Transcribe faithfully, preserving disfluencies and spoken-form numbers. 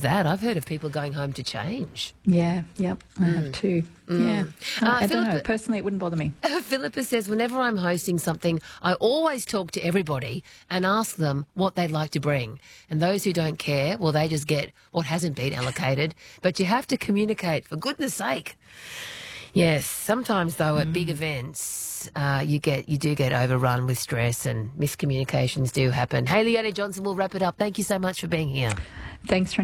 that. I've heard of people going home to change. Yeah, yep, I Mm. have too. Mm. Yeah. Uh, I don't know. Philippa- Personally, it wouldn't bother me. Philippa says, whenever I'm hosting something, I always talk to everybody and ask them what they'd like to bring. And those who don't care, well, they just get what hasn't been allocated. But you have to communicate, for goodness sake. Yes, sometimes, though, at big events, uh, you get you do get overrun with stress and miscommunications do happen. Hey, Leonie Johnson, we'll wrap it up. Thank you so much for being here. Thanks for